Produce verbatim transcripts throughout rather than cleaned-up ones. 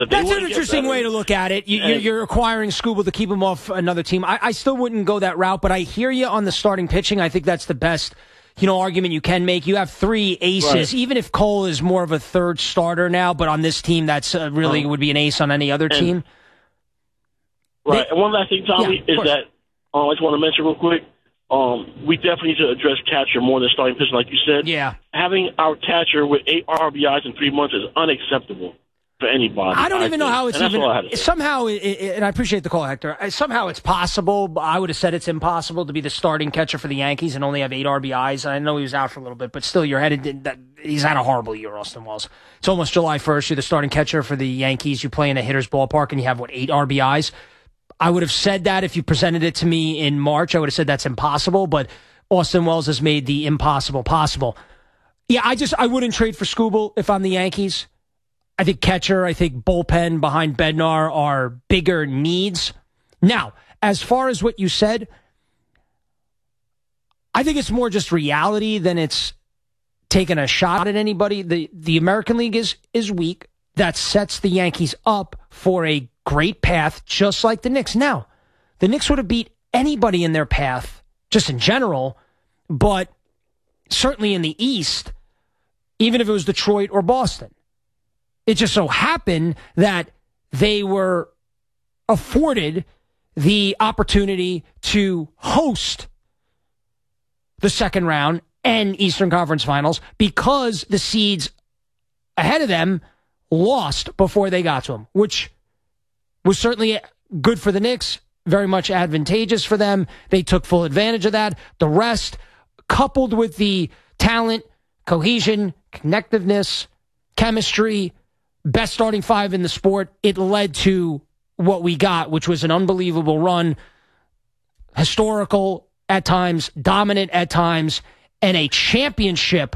That's an interesting way to look at it. You, and, you're acquiring Skubal to keep him off another team. I, I still wouldn't go that route, but I hear you on the starting pitching. I think that's the best, you know, argument you can make. You have three aces, right. Even if Cole is more of a third starter now, but on this team, that's uh, really um, would be an ace on any other and, team. Right. They, and one last thing, Tommy, yeah, is that um, I just want to mention real quick. Um, we definitely need to address catcher more than starting pitcher, like you said. Yeah. Having our catcher with eight R B Is in three months is unacceptable for anybody. I don't I even think. know how it's and even somehow. It, it, and I appreciate the call, Hector. Somehow it's possible. I would have said it's impossible to be the starting catcher for the Yankees and only have eight R B Is. I know he was out for a little bit, but still, you're headed. That he's had a horrible year, Austin Wells. It's almost July first. You're the starting catcher for the Yankees. You play in a hitter's ballpark, and you have what eight R B Is. I would have said that if you presented it to me in March. I would have said that's impossible. But Austin Wells has made the impossible possible. Yeah, I just I wouldn't trade for Skubal if I'm the Yankees. I think catcher, I think bullpen behind Bednar are bigger needs. Now, as far as what you said, I think it's more just reality than it's taking a shot at anybody. The the American League is is weak. That sets the Yankees up for a great path, just like the Knicks. Now, the Knicks would have beat anybody in their path, just in general, but certainly in the East, even if it was Detroit or Boston. It just so happened that they were afforded the opportunity to host the second round and Eastern Conference Finals because the seeds ahead of them lost before they got to them, which was certainly good for the Knicks, very much advantageous for them. They took full advantage of that. The rest, coupled with the talent, cohesion, connectiveness, chemistry, best starting five in the sport, it led to what we got, which was an unbelievable run, historical at times, dominant at times, and a championship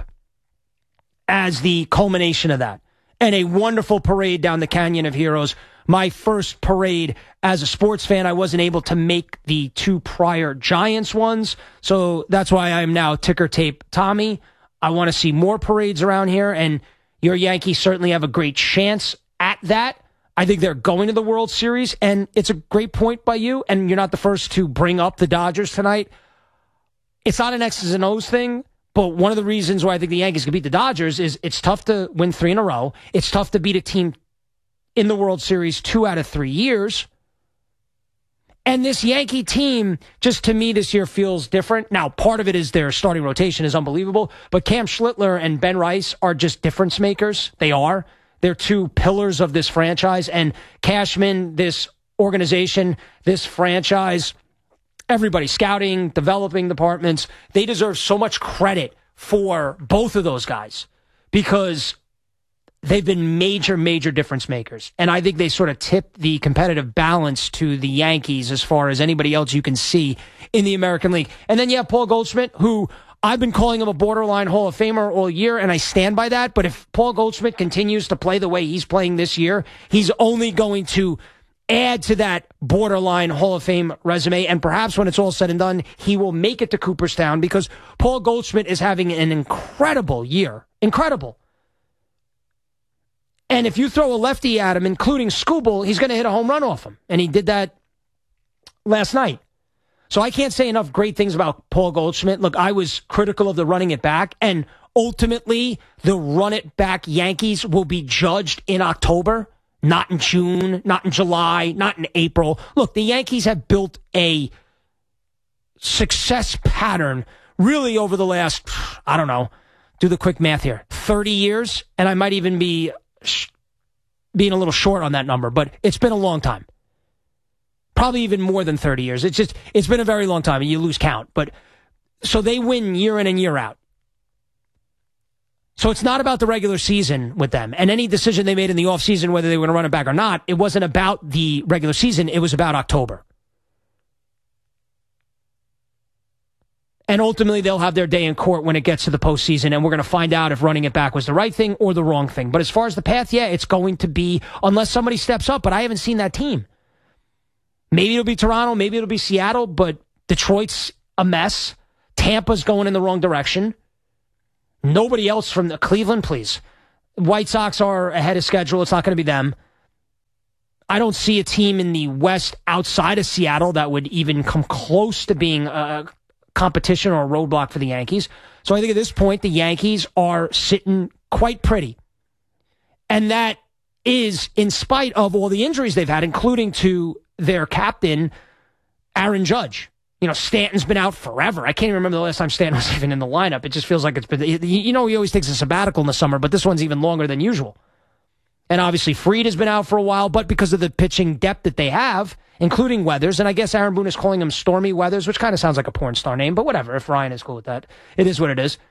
as the culmination of that. And a wonderful parade down the Canyon of Heroes. My first parade as a sports fan. I wasn't able to make the two prior Giants ones, so that's why I'm now ticker tape Tommy. I want to see more parades around here, and your Yankees certainly have a great chance at that. I think they're going to the World Series, and it's a great point by you, and you're not the first to bring up the Dodgers tonight. It's not an X's and O's thing, but one of the reasons why I think the Yankees can beat the Dodgers is it's tough to win three in a row. It's tough to beat a team in the World Series two out of three years. And this Yankee team, just to me this year, feels different. Now, part of it is their starting rotation is unbelievable, but Cam Schlittler and Ben Rice are just difference makers. They are. They're two pillars of this franchise. And Cashman, this organization, this franchise, everybody, scouting, developing departments, they deserve so much credit for both of those guys because they've been major, major difference makers. And I think they sort of tip the competitive balance to the Yankees as far as anybody else you can see in the American League. And then you have Paul Goldschmidt, who I've been calling him a borderline Hall of Famer all year, and I stand by that. But if Paul Goldschmidt continues to play the way he's playing this year, he's only going to add to that borderline Hall of Fame resume. And perhaps when it's all said and done, he will make it to Cooperstown because Paul Goldschmidt is having an incredible year. Incredible. And if you throw a lefty at him, including Skubal, he's going to hit a home run off him. And he did that last night. So I can't say enough great things about Paul Goldschmidt. Look, I was critical of the running it back, and ultimately the run it back Yankees will be judged in October, not in June, not in July, not in April. Look, the Yankees have built a success pattern really over the last, I don't know, do the quick math here, thirty years, and I might even be being a little short on that number, but it's been a long time. Probably even more than thirty years. It's just, it's been a very long time and you lose count. But so they win year in and year out. So it's not about the regular season with them. And any decision they made in the offseason, whether they were going to run it back or not, it wasn't about the regular season. It was about October. And ultimately, they'll have their day in court when it gets to the postseason, and we're going to find out if running it back was the right thing or the wrong thing. But as far as the path, yeah, it's going to be, unless somebody steps up, but I haven't seen that team. Maybe it'll be Toronto, maybe it'll be Seattle, but Detroit's a mess. Tampa's going in the wrong direction. Nobody else from the Cleveland, please. White Sox are ahead of schedule. It's not going to be them. I don't see a team in the West outside of Seattle that would even come close to being a competition or a roadblock for the Yankees. So I think at this point, the Yankees are sitting quite pretty. And that is in spite of all the injuries they've had, including to their captain, Aaron Judge. You know, Stanton's been out forever. I can't even remember the last time Stanton was even in the lineup. It just feels like it's been, you know, he always takes a sabbatical in the summer, but this one's even longer than usual. And obviously Fried has been out for a while, but because of the pitching depth that they have, including Weathers, and I guess Aaron Boone is calling him Stormy Weathers, which kind of sounds like a porn star name, but whatever, if Ryan is cool with that. It is what it is.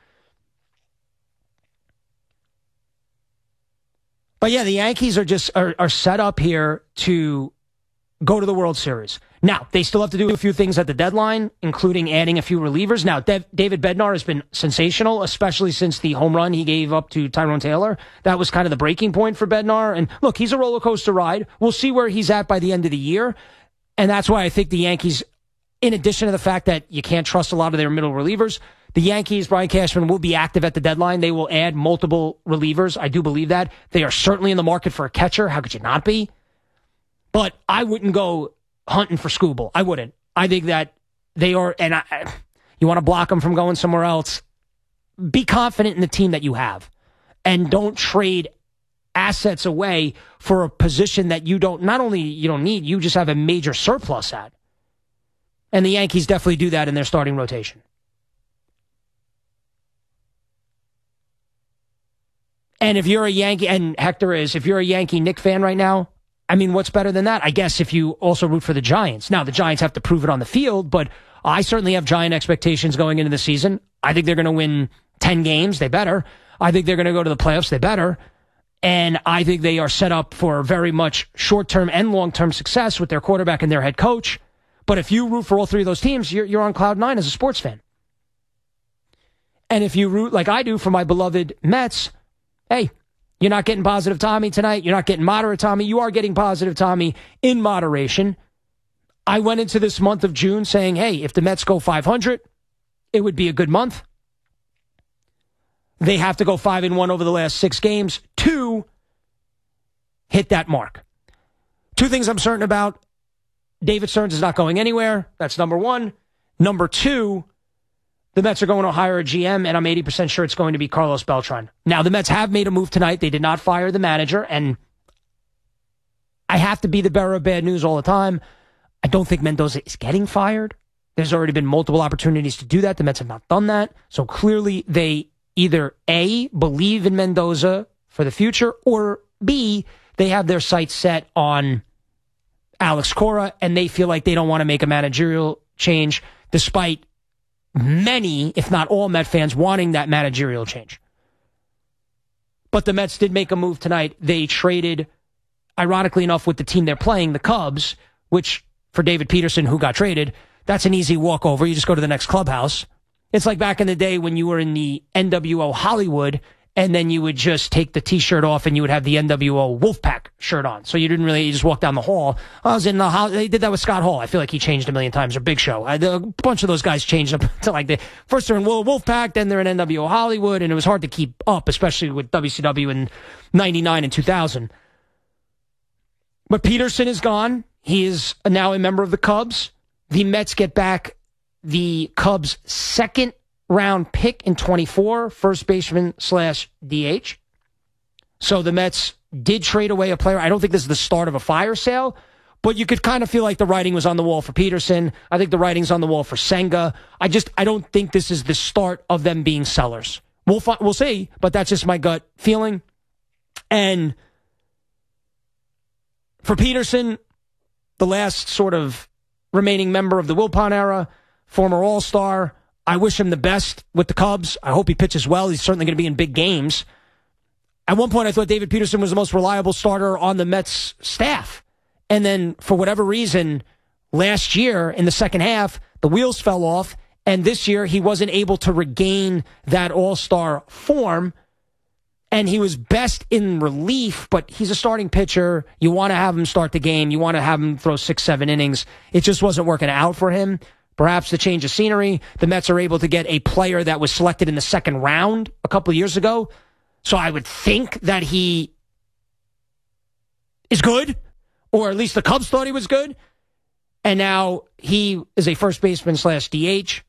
But yeah, the Yankees are just are, are set up here to go to the World Series. Now, they still have to do a few things at the deadline, including adding a few relievers. Now, Dev, David Bednar has been sensational, especially since the home run he gave up to Tyrone Taylor. That was kind of the breaking point for Bednar. And look, he's a roller coaster ride. We'll see where he's at by the end of the year. And that's why I think the Yankees, in addition to the fact that you can't trust a lot of their middle relievers, the Yankees, Brian Cashman, will be active at the deadline. They will add multiple relievers. I do believe that. They are certainly in the market for a catcher. How could you not be? But I wouldn't go hunting for Skubal. I wouldn't. I think that they are, and I, you want to block them from going somewhere else, be confident in the team that you have. And don't trade assets away for a position that you don't, not only you don't need, you just have a major surplus at. And the Yankees definitely do that in their starting rotation. And if you're a Yankee, and Hector is, if you're a Yankee Knick fan right now, I mean, what's better than that? I guess if you also root for the Giants. Now, the Giants have to prove it on the field, but I certainly have Giant expectations going into the season. I think they're going to win ten games. They better. I think they're going to go to the playoffs. They better. And I think they are set up for very much short-term and long-term success with their quarterback and their head coach. But if you root for all three of those teams, you're, you're on cloud nine as a sports fan. And if you root like I do for my beloved Mets, hey, you're not getting positive Tommy tonight. You're not getting moderate Tommy. You are getting positive Tommy in moderation. I went into this month of June saying, hey, if the Mets go five hundred, it would be a good month. They have to go five and one over the last six games to hit that mark. Two things I'm certain about. David Stearns is not going anywhere. That's number one. Number two, the Mets are going to hire a G M, and I'm eighty percent sure it's going to be Carlos Beltran. Now, the Mets have made a move tonight. They did not fire the manager, and I have to be the bearer of bad news all the time. I don't think Mendoza is getting fired. There's already been multiple opportunities to do that. The Mets have not done that. So clearly they either A, believe in Mendoza for the future, or B, they have their sights set on Alex Cora, and they feel like they don't want to make a managerial change despite many, if not all, Met fans wanting that managerial change. But the Mets did make a move tonight. They traded, ironically enough, with the team they're playing, the Cubs, which for David Peterson, who got traded, that's an easy walkover. You just go to the next clubhouse. It's like back in the day when you were in the N W O Hollywood, and then you would just take the T-shirt off and you would have the N W O Wolfpack shirt on. So you didn't really, you just walk down the hall. I was in the hall. They did that with Scott Hall. I feel like he changed a million times, or Big Show. I, a bunch of those guys changed up to like the first they're in Wolfpack, then they're in N W O Hollywood, and it was hard to keep up, especially with W C W in ninety-nine and two thousand. But Peterson is gone. He is now a member of the Cubs. The Mets get back the Cubs' second round pick in twenty-four, first baseman slash D H. So the Mets did trade away a player. I don't think this is the start of a fire sale, but you could kind of feel like the writing was on the wall for Peterson. I think the writing's on the wall for Senga. I just, I don't think this is the start of them being sellers. We'll fi- we'll see, but that's just my gut feeling. And for Peterson, the last sort of remaining member of the Wilpon era, former All-Star, I wish him the best with the Cubs. I hope he pitches well. He's certainly going to be in big games. At one point, I thought David Peterson was the most reliable starter on the Mets staff. And then, for whatever reason, last year in the second half, the wheels fell off. And this year, he wasn't able to regain that all-star form. And he was best in relief, but he's a starting pitcher. You want to have him start the game. You want to have him throw six, seven innings. It just wasn't working out for him. Perhaps the change of scenery. The Mets are able to get a player that was selected in the second round a couple of years ago. So I would think that he is good, or at least the Cubs thought he was good. And now he is a first baseman slash D H.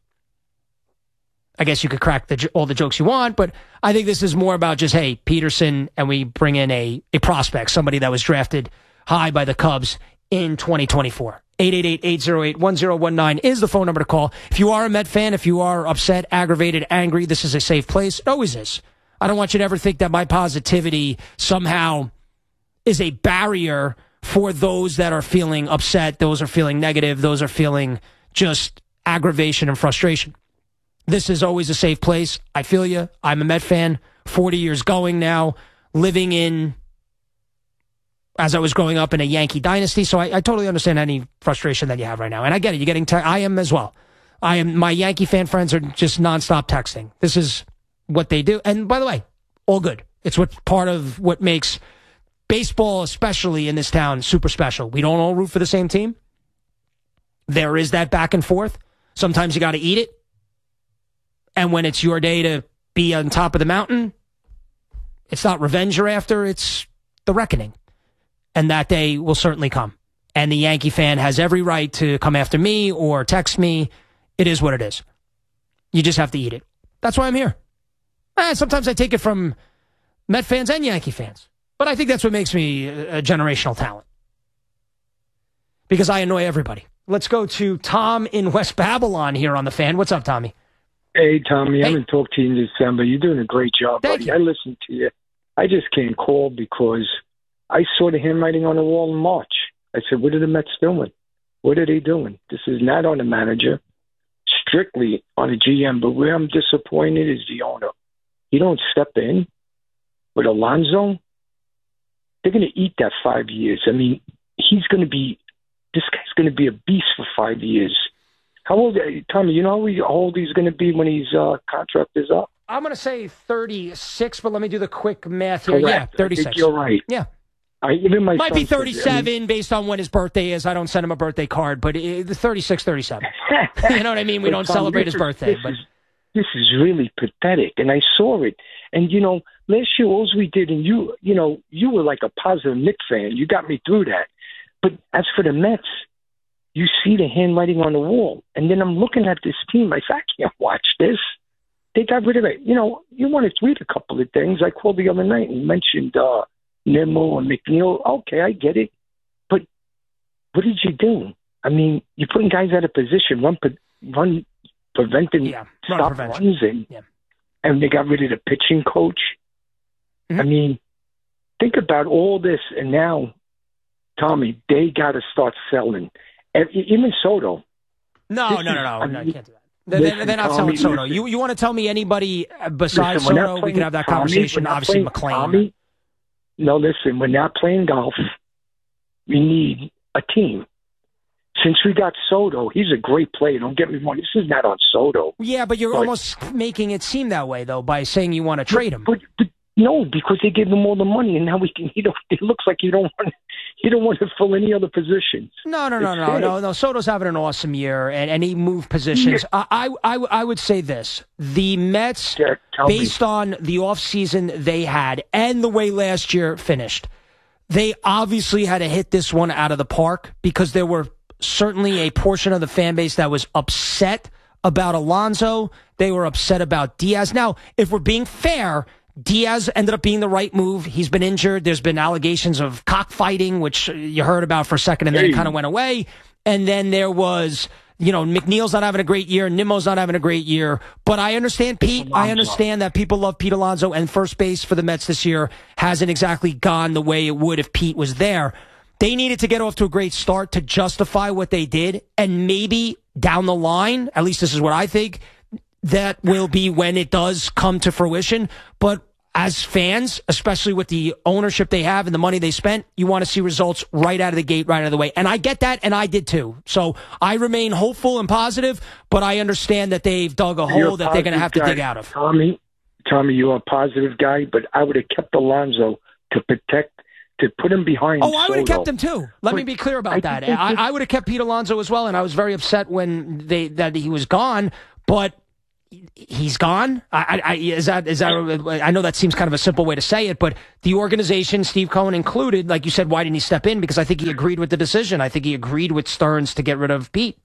I guess you could crack the, all the jokes you want, but I think this is more about just, hey, Peterson, and we bring in a, a prospect, somebody that was drafted high by the Cubs in twenty twenty-four. eight eight eight, eight oh eight, one oh one nine is the phone number to call. If you are a Met fan, if you are upset, aggravated, angry, this is a safe place. It always is. I don't want you to ever think that my positivity somehow is a barrier for those that are feeling upset, those are feeling negative, those are feeling just aggravation and frustration. This is always a safe place. I feel you. I'm a Met fan, forty years going now, living in, as I was growing up in a Yankee dynasty, so I, I totally understand any frustration that you have right now. And I get it. You're getting, te- I am as well. I am, my Yankee fan friends are just nonstop texting. This is what they do. And by the way, all good. It's what part of what makes baseball, especially in this town, super special. We don't all root for the same team. There is that back and forth. Sometimes you got to eat it. And when it's your day to be on top of the mountain, it's not revenge you're after, it's the reckoning. And that day will certainly come. And the Yankee fan has every right to come after me or text me. It is what it is. You just have to eat it. That's why I'm here. Eh, sometimes I take it from Met fans and Yankee fans. But I think that's what makes me a generational talent. Because I annoy everybody. Let's go to Tom in West Babylon here on the Fan. What's up, Tommy? Hey, Tommy, hey. I haven't talked to you in December. You're doing a great job, Thank buddy. you. I listened to you. I just can't call because I saw the handwriting on the wall in March. I said, what are the Mets doing? What are they doing? This is not on the manager, strictly on the G M. But where I'm disappointed is the owner. You don't step in with Alonso. They're going to eat that five years. I mean, he's going to be, this guy's going to be a beast for five years. How old, Tommy, you know how old he's going to be when his uh, contract is up? I'm going to say thirty-six, but let me do the quick math here. Correct. Yeah, thirty-six. I think you're right. Yeah. I, even my Might son be thirty-seven I mean, based on when his birthday is. I don't send him a birthday card, but it, thirty-six, thirty-seven. You know what I mean? We but don't Tom, celebrate his is, birthday. This, but is, this is really pathetic, and I saw it. And, you know, last year, all we did, and you, you know, you were like a positive Knicks fan. You got me through that. But as for the Mets, you see the handwriting on the wall. And then I'm looking at this team. I said, I can't watch this. They got rid of it. You know, you want to tweet a couple of things. I called the other night and mentioned uh, Nimmo and McNeil. Okay, I get it. But what did you do? I mean, you're putting guys out of position, run, run preventing yeah, run stop prevention. runs, and, yeah. and they got rid of the pitching coach. Mm-hmm. I mean, think about all this. And now, Tommy, they got to start selling. Even Soto. No, no, no, no, I no. mean, You can't do that. They're, listen, they're not Tommy, selling Soto. listen. You you want to tell me anybody besides Listen, Soto? We playing, could have that Tommy, conversation. we're not Obviously, playing, McLean. Tommy, no, listen, we're not playing golf. We need a team. Since we got Soto, he's a great player. Don't get me wrong. This is not on Soto. Yeah, but you're but, almost making it seem that way, though, by saying you want to trade him. But, but no, because they gave him all the money, and now we can. You know, it looks like you don't want. You don't want to fill any other positions. No, no, no, It's no, sad. no, no. Soto's having an awesome year, and, and he moved positions. Yeah. I, I, I would say this. The Mets, Yeah, tell me. based on the offseason they had and the way last year finished, they obviously had to hit this one out of the park because there were certainly a portion of the fan base that was upset about Alonso. They were upset about Diaz. Now, if we're being fair, Diaz ended up being the right move. He's been injured. There's been allegations of cockfighting, which you heard about for a second, and then Hey. it kind of went away. And then there was, you know, McNeil's not having a great year. Nimmo's not having a great year. But I understand, Pete. I understand that people love Pete Alonso, and first base for the Mets this year hasn't exactly gone the way it would if Pete was there. They needed to get off to a great start to justify what they did, and maybe down the line, at least this is what I think, that will be when it does come to fruition. But as fans, especially with the ownership they have and the money they spent, you want to see results right out of the gate, right out of the way. And I get that, and I did too. So I remain hopeful and positive, but I understand that they've dug a You're hole a that they're going to have to positive dig guy. out of. Tommy, Tommy, you're a positive guy, but I would have kept Alonso to protect, to put him behind. Oh, I would have Soto. kept him too. Let But me be clear about I that. think I, this- I would have kept Pete Alonso as well, and I was very upset when they that he was gone. But he's gone. I, I, is that is that? I know that seems kind of a simple way to say it, but the organization, Steve Cohen included, like you said, why didn't he step in? Because I think he agreed with the decision. I think he agreed with Stearns to get rid of Pete.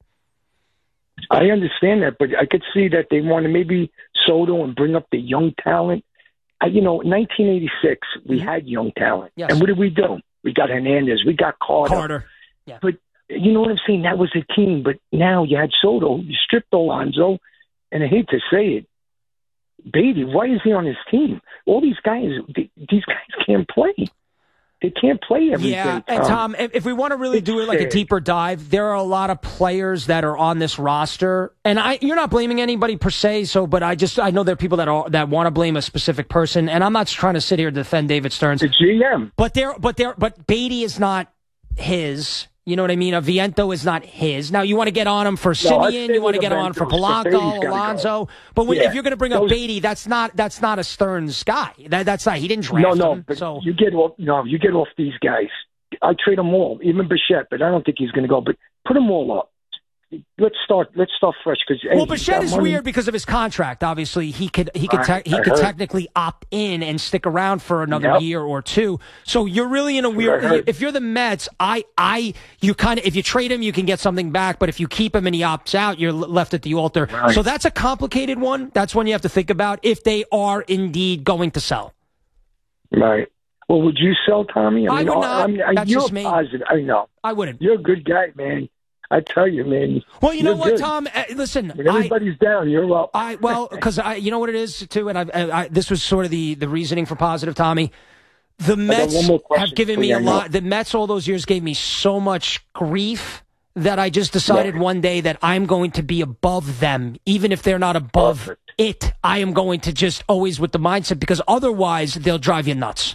I understand that, but I could see that they want to maybe Soto and bring up the young talent. I, you know, in nineteen eighty-six, we mm-hmm. had young talent. Yes. And what did we do? We got Hernandez. We got Carter. Carter. Yeah. But you know what I'm saying? That was a team. But now you had Soto. You stripped Alonso. And I hate to say it, Beatty, why is he on his team? All these guys, they, these guys can't play. They can't play every yeah, day. Yeah, and Tom, if, if we want to really it's do it like fair. a deeper dive, there are a lot of players that are on this roster, and I, you're not blaming anybody per se. So, but I just I know there are people that are that want to blame a specific person, and I'm not trying to sit here to defend David Stearns. The G M, but there, but there, but Beatty is not his. You know what I mean? A Viento is not his. Now, you want to get on him for Simeon, no, you want to get on for Polanco, Alonso. Go. But when, yeah. if you're going to bring up Those, Beatty, that's not that's not a Stearns guy. That, that's not. He didn't draft no, no, him. But so. you get off. No, you get off these guys. I trade them all, even Bichette, but I don't think he's going to go. But put them all up. Let's start. Let's start fresh because well, hey, Bichette is money. weird because of his contract. Obviously, he could he could I, te- he I could heard. technically opt in and stick around for another yep. year or two. So you're really in a weird. If you're the Mets, I I you kind of if you trade him, you can get something back. But if you keep him and he opts out, you're left at the altar. Right. So that's a complicated one. That's one you have to think about if they are indeed going to sell. Right. Well, would you sell Tommy? I, I mean, would not. I mean, That's you're just me. positive. I know. I wouldn't. You're a good guy, man. I tell you, man. Well, you know what, good. Tom? Uh, listen, when everybody's I, down, you're up. I well, because I, you know what it is too, and I've, I, I, this was sort of the the reasoning for positive, Tommy. The Mets have given me a lot. The Mets all those years gave me so much grief that I just decided yeah. one day that I'm going to be above them, even if they're not above Perfect. it. I am going to just always with the mindset because otherwise they'll drive you nuts.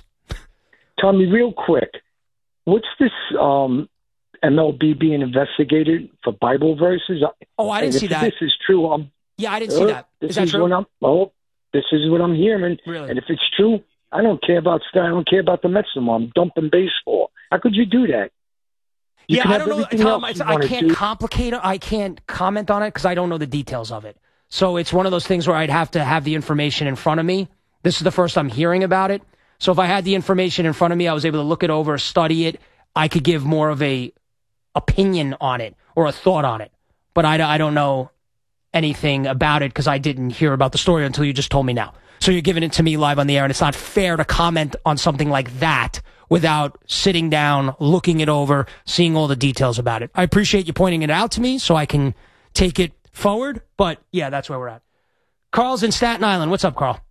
Tommy, real quick, what's this? Um, M L B being investigated for Bible verses. Oh, I didn't and see if that. This is true. Um, yeah, I didn't see that. This is that is true? What I'm, oh, this is what I'm hearing. Really? And if it's true, I don't care about I don't care about the Mets anymore. I'm dumping baseball. How could you do that? You yeah, I don't know, Tom. I can't complicate it. I can't comment on it because I don't know the details of it. So it's one of those things where I'd have to have the information in front of me. This is the first I'm hearing about it. So if I had the information in front of me, I was able to look it over, study it. I could give more of a opinion on it or a thought on it. But I, I don't know anything about it because I didn't hear about the story until you just told me now. So you're giving it to me live on the air, and it's not fair to comment on something like that without sitting down, looking it over, seeing all the details about it. I appreciate you pointing it out to me so I can take it forward. But, yeah, that's where we're at. Carl's in Staten Island. What's up, Carl?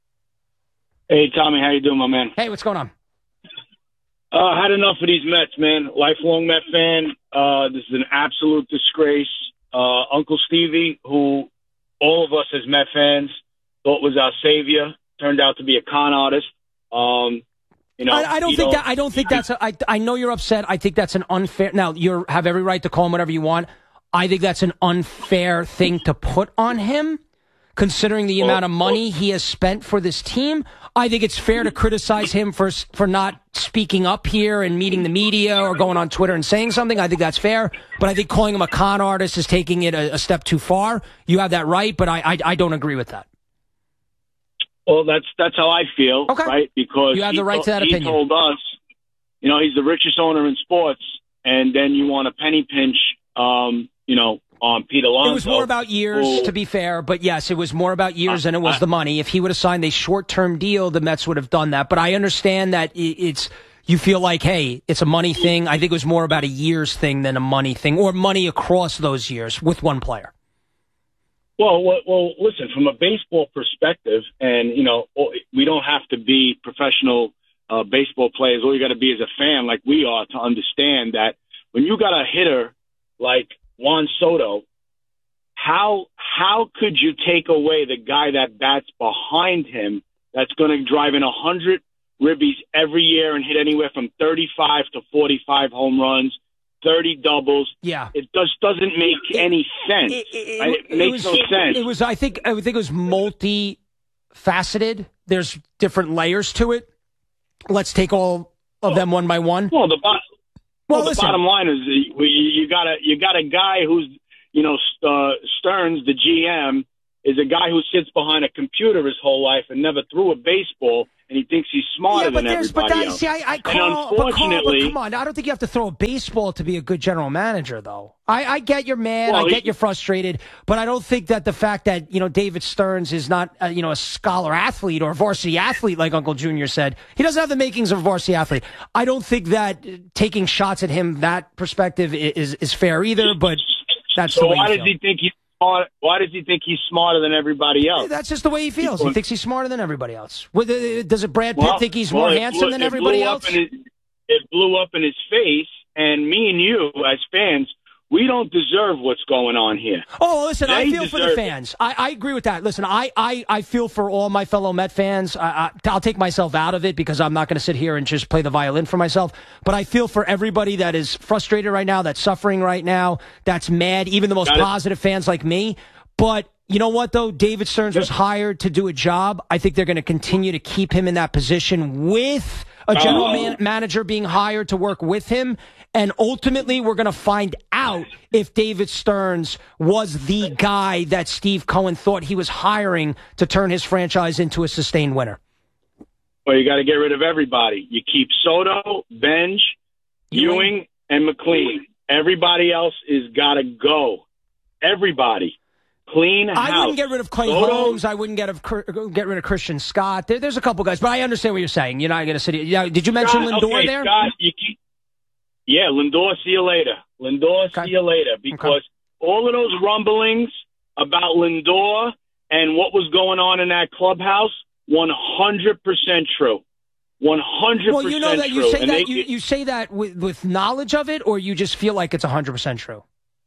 Hey, Tommy. How you doing, my man? Hey, what's going on? Uh, I had enough of these Mets, man. Lifelong Met fan. Uh, this is an absolute disgrace. Uh, Uncle Stevie, who all of us as Met fans thought was our savior, turned out to be a con artist. Um, you know, I, I don't think that. I don't think that's. A, I I know you're upset. I think that's an unfair. Now you have every right to call him whatever you want. I think that's an unfair thing to put on him, considering the amount of money he has spent for this team. I think it's fair to criticize him for for not speaking up here and meeting the media or going on Twitter and saying something. I think that's fair. But I think calling him a con artist is taking it a, a step too far. You have that right, but I, I I don't agree with that. Well, that's that's how I feel, okay. right? Because you have the right he, to that he opinion. told us, you know, he's the richest owner in sports, and then you want a penny pinch, um, you know, on Pete Alonso. It was more about years, who, to be fair, but yes, it was more about years uh, than it was I, the money. If he would have signed a short-term deal, the Mets would have done that. But I understand that it's you feel like, hey, it's a money thing. I think it was more about a years thing than a money thing, or money across those years with one player. Well, well, well, listen, from a baseball perspective, and, you know, we don't have to be professional uh, baseball players. All you got to be is a fan like we are to understand that when you got a hitter like Juan Soto, how how could you take away the guy that bats behind him that's going to drive in one hundred ribbies every year and hit anywhere from thirty-five to forty-five home runs, thirty doubles? Yeah, it just doesn't make it, any sense. It, it, right? it, it makes was, no sense. It was, I think, I think it was multi-faceted. There's different layers to it. Let's take all of them one by one. Well, the bottom. Well, well the listen. bottom line is you, you got a you got a guy who's, you know, uh, Stearns, the G M, is a guy who sits behind a computer his whole life and never threw a baseball, and he thinks he's smarter yeah, but than everybody but that, else. See, I, I call, and unfortunately, but, Carl, but come on, I don't think you have to throw a baseball to be a good general manager, though. I, I get you're mad, well, I get he, you're frustrated, but I don't think that the fact that you know David Stearns is not uh, you know a scholar athlete or a varsity athlete like Uncle Junior said, he doesn't have the makings of a varsity athlete. I don't think that taking shots at him that perspective is is fair either. But that's so the way why you does feel. he think he's smart? Why does he think he's smarter than everybody else? That's just the way he feels. He thinks he's smarter than everybody else. Does it Brad Pitt well, think he's well, more it handsome blew, than it everybody blew else? Up in his, it blew up in his face, and me and you, as fans, we don't deserve what's going on here. Oh, listen, they I feel for the fans. I, I agree with that. Listen, I, I, I feel for all my fellow Met fans. I, I, I'll take myself out of it because I'm not going to sit here and just play the violin for myself. But I feel for everybody that is frustrated right now, that's suffering right now, that's mad, even the most Got positive it. fans like me. But you know what, though? David Stearns was hired to do a job. I think they're going to continue to keep him in that position with a general man, manager being hired to work with him. And ultimately, we're going to find out if David Stearns was the guy that Steve Cohen thought he was hiring to turn his franchise into a sustained winner. Well, you got to get rid of everybody. You keep Soto, Benj, Ewing, Ewing and McLean. Everybody else is got to go. Everybody. Clean house. I wouldn't get rid of Clay Soto, Holmes. I wouldn't get, of, get rid of Christian Scott. There, there's a couple guys, but I understand what you're saying. You're not going to sit here. Yeah, did you mention Scott, Lindor okay, there? Scott, you keep, yeah, Lindor, see you later. Lindor, Okay. see you later. Because Okay. all of those rumblings about Lindor and what was going on in that clubhouse, one hundred percent true. one hundred percent well, you know that true. you say And that they, you, you say that with, with knowledge of it, or you just feel like it's one hundred percent true?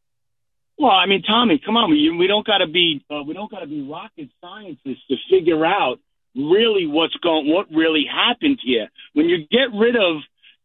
Well, I mean, Tommy, come on. We, we don't got to be uh, we don't got to be rocket scientists to figure out really what's going, what really happened here. When you get rid of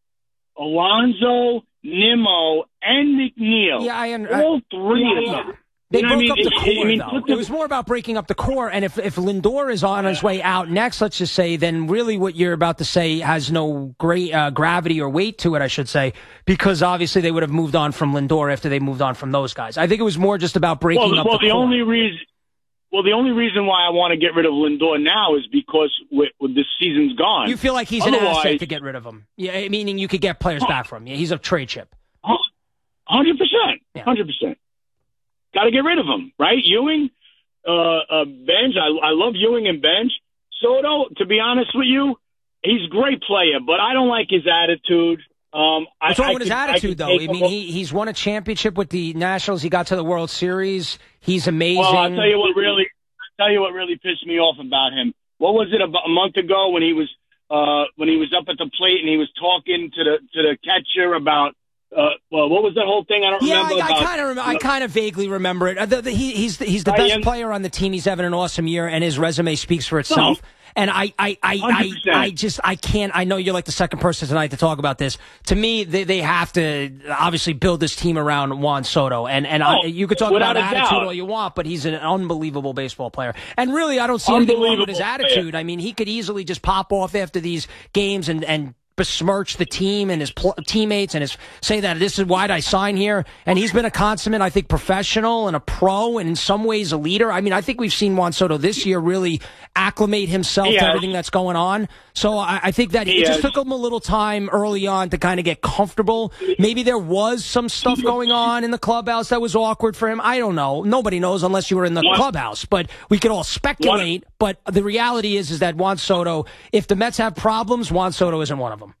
Alonso, Nimmo, and McNeil, Yeah, I un- all three of Yeah. them. They You know broke what I up mean? the It- core, I mean, though. put the- It was more about breaking up the core, and if if Lindor is on his way out next, let's just say, then really what you're about to say has no great uh, gravity or weight to it, I should say, because obviously they would have moved on from Lindor after they moved on from those guys. I think it was more just about breaking well, up well, the the core. only reason. Well, the only reason why I want to get rid of Lindor now is because with, with this season's gone. You feel like he's an Otherwise- asset to get rid of him, yeah, meaning you could get players back from him. Yeah, he's a trade chip. Hundred percent, Yeah. hundred percent. Got to get rid of him, right? Ewing, uh, uh, Benj. I, I love Ewing and Benj. Soto, to be honest with you, he's a great player, but I don't like his attitude. Um, What's I, wrong I with his could- I attitude, could though? take I him mean, off- he, he's won a championship with the Nationals. He got to the World Series. He's amazing. Well, I'll tell you what really, I'll tell you what really pissed me off about him. What was it about a month ago when he was uh, when he was up at the plate and he was talking to the to the catcher about uh, well, what was that whole thing? I don't Yeah, remember. I, I about, kind of, rem- I kind of vaguely remember it. Uh, the, the, he, he's the, he's the I best am- player on the team. He's having an awesome year, and his resume speaks for itself. And I, I, I, one hundred I, percent. I just, I can't. I know you're like the second person tonight to talk about this. To me, they, they have to obviously build this team around Juan Soto, and and I, Oh, you could talk without about a attitude doubt. all you want, but he's an unbelievable baseball player. And really, I don't see anything wrong with his Unbelievable attitude. player. I mean, he could easily just pop off after these games and and. besmirch the team and his pl- teammates and his say that this is why I sign here. And he's been a consummate, I think, professional and a pro and in some ways a leader. I mean, I think we've seen Juan Soto this year really acclimate himself He to has. everything that's going on. So I, I think that He it just has. took him a little time early on to kind of get comfortable. Maybe there was some stuff going on in the clubhouse that was awkward for him. I don't know. Nobody knows unless you were in the What? clubhouse. But we could all speculate. But the reality is, is that Juan Soto, if the Mets have problems, Juan Soto isn't one of them.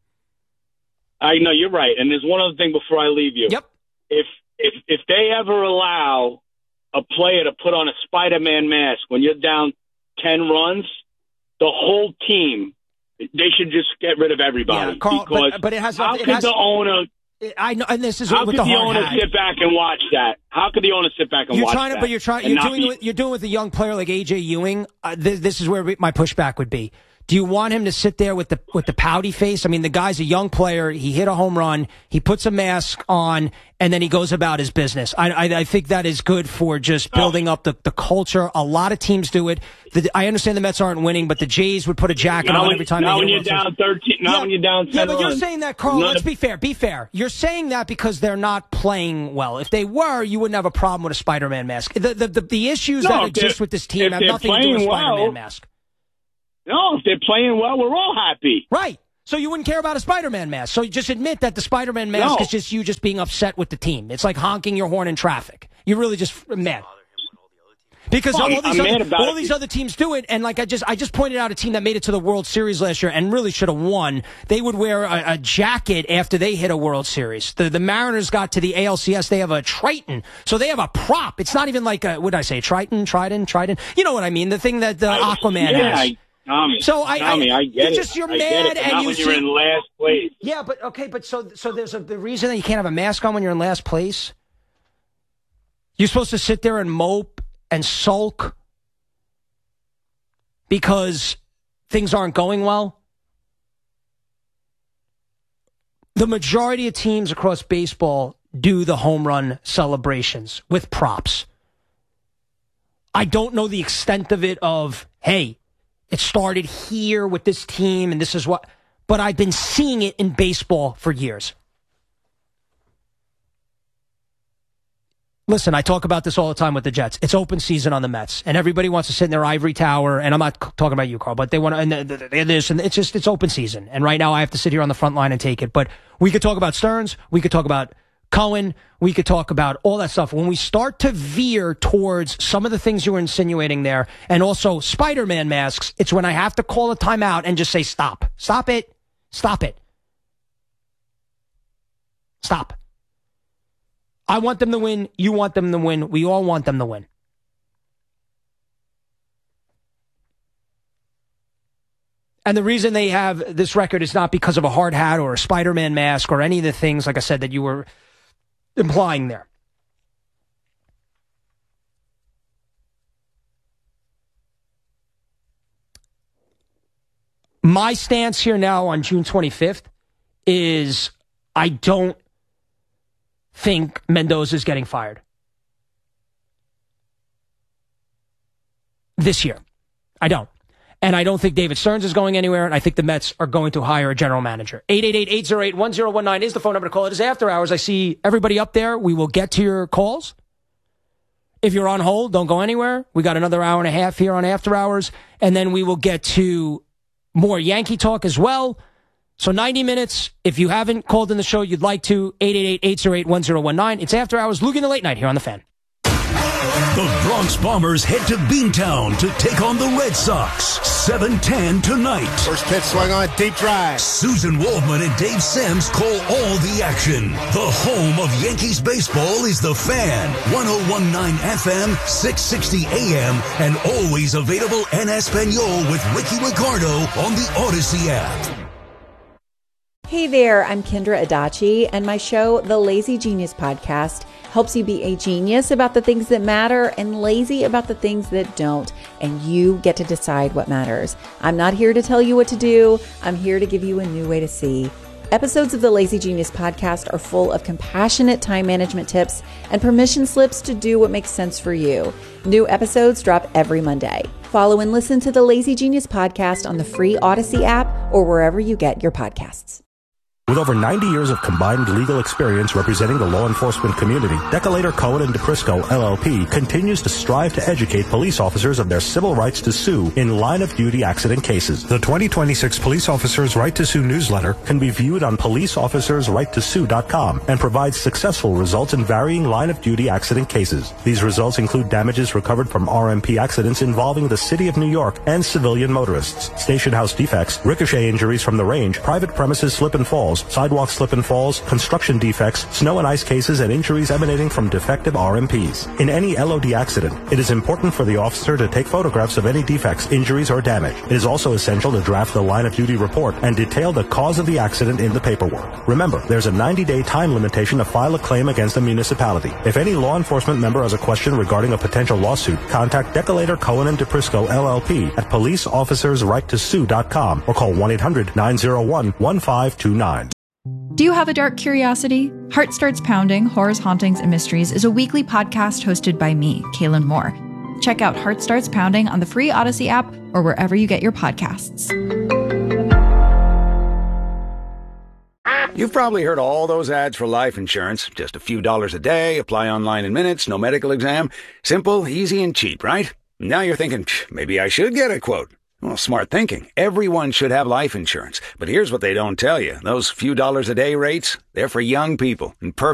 I know you're right, and there's one other thing before I leave you. Yep. If if if they ever allow a player to put on a Spider-Man mask when you're down ten runs, the whole team, they should just get rid of everybody. Yeah, Carl, because but, but it has how nothing. could It has, the owner? I know, and this is How with could the the hard owner hat. sit back and watch that? How could the owner sit back and You're watch trying to, that? but you're trying. and You're not doing. be- With, you're doing with a young player like A J Ewing. Uh, this, this is where my pushback would be. Do you want him to sit there with the with the pouty face? I mean, the guy's a young player. He hit a home run. He puts a mask on, and then he goes about his business. I I, I think that is good for just building up the, the culture. A lot of teams do it. The, I understand the Mets aren't winning, but the Jays would put a jacket now on when, every time now they when hit you're down thirteen. Now yeah, when you're down ten. Yeah, but you're runs. saying that, Carl. None Let's of, be fair. Be fair. You're saying that because they're not playing well. If they were, you wouldn't have a problem with a Spider-Man mask. The the the, the issues no, that exist with this team have nothing to do with a Spider-Man well, mask. No, if they're playing well, we're all happy. Right. So you wouldn't care about a Spider-Man mask. So you just admit that the Spider-Man mask no. is just you just being upset with the team. It's like honking your horn in traffic. You're really just mad. Because well, all, these, other, all these other teams do it, and like I just I just pointed out a team that made it to the World Series last year and really should have won. They would wear a, a jacket after they hit a World Series. The the Mariners got to the A L C S. They have a Triton, so they have a prop. It's not even like a, what did I say, Triton, Triton, Triton. You know what I mean? The thing that the I, Aquaman yeah, has. I, Tommy, so I, Tommy, I, I get just, it. You're I mad get it, and not you when see, you're in last place. Yeah, but okay, but so so there's a the reason that you can't have a mask on when you're in last place. You're supposed to sit there and mope and sulk because things aren't going well. The majority of teams across baseball do the home run celebrations with props. I don't know the extent of it of, hey, it started here with this team and this is what, but I've been seeing it in baseball for years. Listen, I talk about this all the time with the Jets. It's open season on the Mets, and everybody wants to sit in their ivory tower, and I'm not talking about you, Carl, but they want to, and they're this, and it's just, it's open season. And right now I have to sit here on the front line and take it. But we could talk about Stearns, we could talk about Cohen, we could talk about all that stuff. When we start to veer towards some of the things you were insinuating there, and also Spider-Man masks, it's when I have to call a timeout and just say, stop. Stop it. Stop it. Stop. I want them to win. You want them to win. We all want them to win. And the reason they have this record is not because of a hard hat or a Spider-Man mask or any of the things, like I said, that you were implying there. My stance here now on June twenty-fifth is I don't think Mendoza's getting fired this year. I don't. And I don't think David Stearns is going anywhere, and I think the Mets are going to hire a general manager. eight eight eight, eight oh eight, one oh one nine is the phone number to call. It is after hours. I see everybody up there. We will get to your calls. If you're on hold, don't go anywhere. We got another hour and a half here on After Hours, and then we will get to more Yankee talk as well. So ninety minutes. If you haven't called in the show, you'd like to, eight eight eight, eight oh eight, one oh one nine. It's After Hours. Luke in the Late Night here on The Fan. The Bronx Bombers head to Beantown to take on the Red Sox. seven ten tonight. First pitch swung on, deep drive. Susan Waldman and Dave Sims call all the action. The home of Yankees baseball is The Fan. ten nineteen F M, six sixty A M, and always available en Espanol with Ricky Ricardo on the Odyssey app. Hey there, I'm Kendra Adachi, and my show, The Lazy Genius Podcast, helps you be a genius about the things that matter and lazy about the things that don't, and you get to decide what matters. I'm not here to tell you what to do. I'm here to give you a new way to see. Episodes of the Lazy Genius Podcast are full of compassionate time management tips and permission slips to do what makes sense for you. New episodes drop every Monday. Follow and listen to the Lazy Genius Podcast on the free Odyssey app or wherever you get your podcasts. With over ninety years of combined legal experience representing the law enforcement community, Decolator Cohen and DePrisco, L L P, continues to strive to educate police officers of their civil rights to sue in line-of-duty accident cases. The twenty twenty-six Police Officers Right to Sue newsletter can be viewed on police officers right to sue dot com and provides successful results in varying line-of-duty accident cases. These results include damages recovered from R M P accidents involving the City of New York and civilian motorists, station house defects, ricochet injuries from the range, private premises slip and falls, potholes, sidewalk slip and falls, construction defects, snow and ice cases, and injuries emanating from defective R M Ps. In any L O D accident, it is important for the officer to take photographs of any defects, injuries, or damage. It is also essential to draft the line of duty report and detail the cause of the accident in the paperwork. Remember, there's a ninety-day time limitation to file a claim against a municipality. If any law enforcement member has a question regarding a potential lawsuit, contact Decolator Cohen and DePrisco L L P at police officers right to sue dot com or call one eight hundred nine oh one one five two nine. Do you have a dark curiosity? Heart Starts Pounding, Horrors, Hauntings, and Mysteries is a weekly podcast hosted by me, Kaylin Moore. Check out Heart Starts Pounding on the free Odyssey app or wherever you get your podcasts. You've probably heard all those ads for life insurance. Just a few dollars a day, apply online in minutes, no medical exam. Simple, easy, and cheap, right? Now you're thinking, maybe I should get a quote. Well, smart thinking. Everyone should have life insurance. But here's what they don't tell you. Those few dollars a day rates, they're for young people and perfect